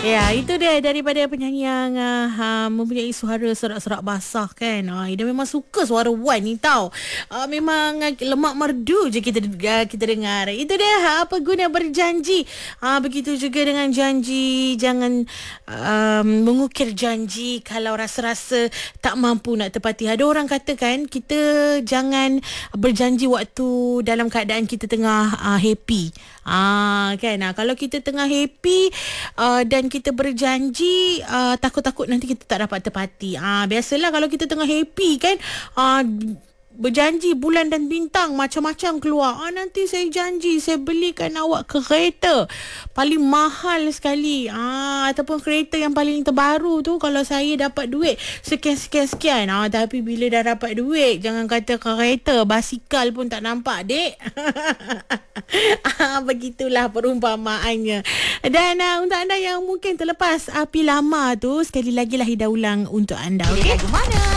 Ya, itu dia daripada penyanyi yang mempunyai suara serak-serak basah kan. Ida memang suka suara Wan ni tau. Memang lemak merdu je kita dengar. Itu dia apa guna berjanji. Begitu juga dengan janji. Jangan mengukir janji kalau rasa-rasa tak mampu nak tepati. Ada orang katakan kita jangan berjanji waktu dalam keadaan kita tengah happy. Kan. Kalau kita tengah happy dan kita berjanji, takut-takut nanti kita tak dapat tepati. Biasalah kalau kita tengah happy kan, berjanji bulan dan bintang macam-macam keluar. Nanti saya janji saya belikan awak kereta paling mahal sekali, ataupun kereta yang paling terbaru tu kalau saya dapat duit sekian. Tapi bila dah dapat duit, jangan kata kereta, basikal pun tak nampak, dek. Begitulah perumpamaannya. Dan untuk anda yang mungkin terlepas api lama tu, sekali lagi lah Ida ulang untuk anda. Okey, Lagu mana?